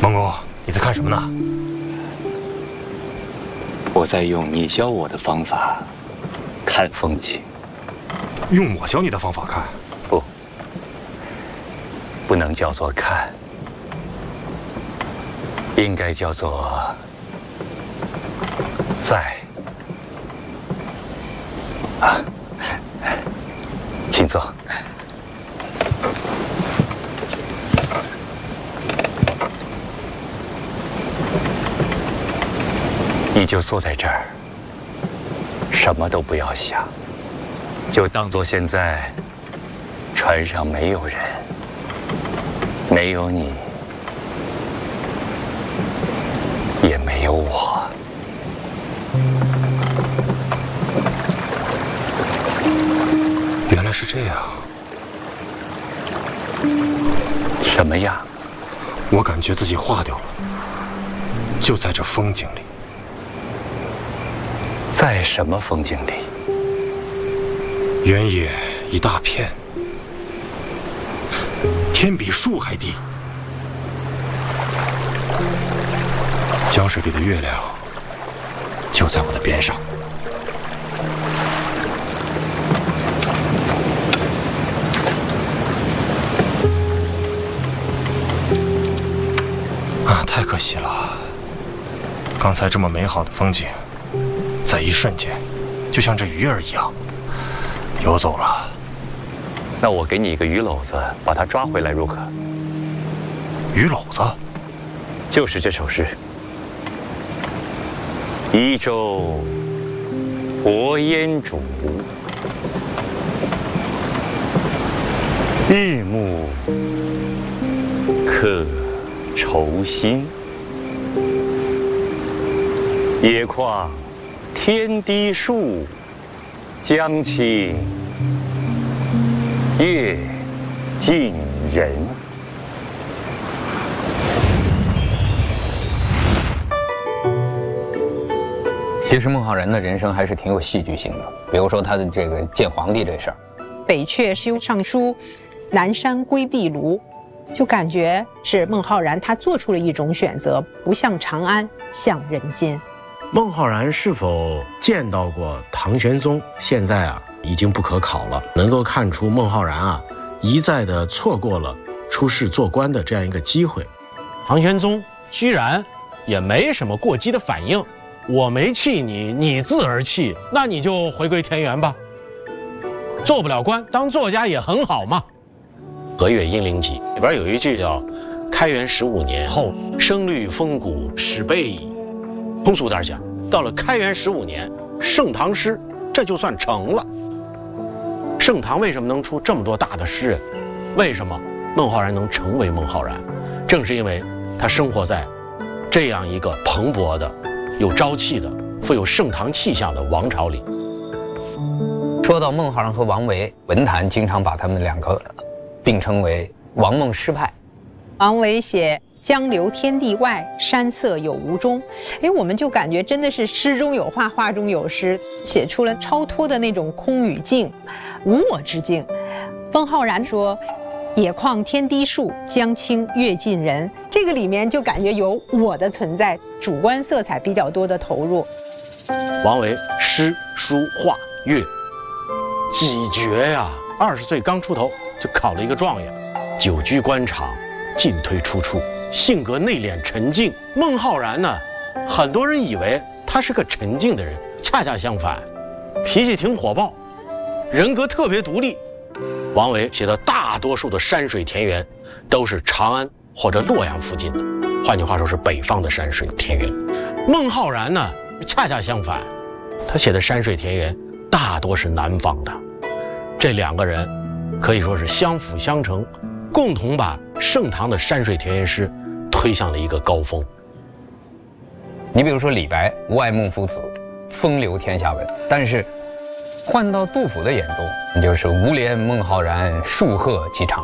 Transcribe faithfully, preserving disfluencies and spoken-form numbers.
孟公，你在看什么呢？ 我在用你教我的方法看风景。 用我教你的方法看？ 不，不能叫做看，应该叫做在。啊，请坐。你就坐在这儿，什么都不要想，就当做现在船上没有人，没有你，也没有我。 原来是这样。 什么样？ 我感觉自己化掉了，就在这风景里。 在什么风景里？ 原野一大片，天比树还低，江水里的月亮就在我的边上。啊，太可惜了！刚才这么美好的风景，在一瞬间，就像这鱼儿一样游走了。 那我给你一个鱼篓子，把它抓回来如何？ 鱼篓子？ 就是这首诗。一舟泊烟渚，日暮客愁新。野旷天低树，江清月近人。 其实孟浩然的人生还是挺有戏剧性的，比如说他的这个见皇帝这事儿， 北阙修上书，南山归壁庐，就感觉是孟浩然他做出了一种选择，不向长安，向人间。 孟浩然是否见到过唐玄宗，现在啊已经不可考了。能够看出孟浩然啊一再的错过了出仕做官的这样一个机会。 唐玄宗居然也没什么过激的反应，我没气你，你自而气，那你就回归田园吧。做不了官，当作家也很好嘛。 《和岳英灵集》里边有一句叫“开元十五年后，声律风骨始备矣”。通俗点讲，到了开元十五年，盛唐诗这就算成了。盛唐为什么能出这么多大的诗人？为什么孟浩然能成为孟浩然？正是因为他生活在这样一个蓬勃的、有朝气的、富有盛唐气象的王朝里。 说到孟浩然和王维，文坛经常把他们两个并称为王孟诗派。 王维写江流天地外，山色有无中。哎，我们就感觉真的是诗中有画，画中有诗，写出了超脱的那种空与静、无我之境。孟浩然说：“野旷天低树，江清月近人。”这个里面就感觉有我的存在，主观色彩比较多的投入。 王维诗、书、画、乐几绝呀！二十岁刚出头就考了一个状元，久居官场，进退处处。性格内敛沉静。孟浩然呢，很多人以为他是个沉静的人，恰恰相反，脾气挺火爆，人格特别独立。王维写的大多数的山水田园都是长安或者洛阳附近的，换句话说是北方的山水田园。孟浩然呢，恰恰相反，他写的山水田园大多是南方的。这两个人可以说是相辅相成，共同把盛唐的山水田园诗推向了一个高峰。 你比如说李白无爱孟夫子，风流天下闻，但是换到杜甫的眼中，那就是无怜孟浩然，树鹤几长。